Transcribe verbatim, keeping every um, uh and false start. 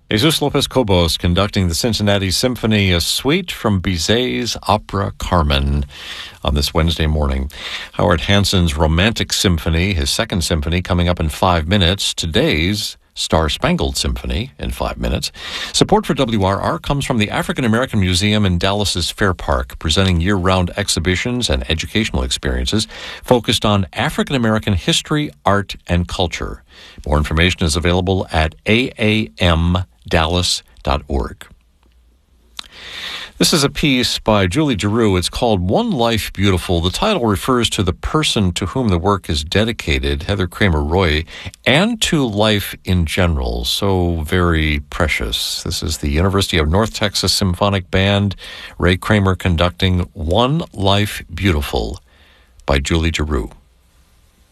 Jesus Lopez Cobos conducting the Cincinnati Symphony, a suite from Bizet's opera Carmen on this Wednesday morning. Howard Hanson's Romantic Symphony, his second symphony, coming up in five minutes. Today's Star-Spangled Symphony in five minutes. Support for W R R comes from the African American Museum in Dallas's Fair Park, presenting year-round exhibitions and educational experiences focused on African American history, art, and culture. More information is available at a a m dallas dot org. This is a piece by Julie Giroux. It's called One Life Beautiful. The title refers to the person to whom the work is dedicated, Heather Kramer Roy, and to life in general. So very precious. This is the University of North Texas Symphonic Band, Ray Kramer conducting One Life Beautiful by Julie Giroux.